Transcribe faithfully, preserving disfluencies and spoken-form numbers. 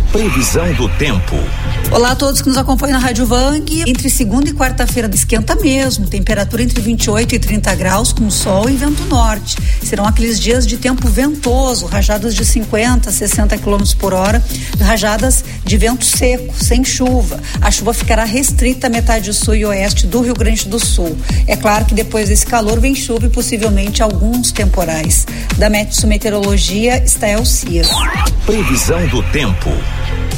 Previsão do tempo. Olá a todos que nos acompanham na Rádio Vang. Entre segunda e quarta-feira esquenta mesmo, temperatura entre vinte e oito e trinta graus, com sol e vento norte. Serão aqueles dias de tempo ventoso, rajadas de cinquenta, sessenta quilômetros por hora, rajadas de vento seco, sem chuva. A chuva ficará restrita à metade sul e oeste do Rio Grande do Sul. É claro que depois desse calor vem chuva e possivelmente alguns temporais. Da Metsu Meteorologia, Estael Cias. Previsão do tempo.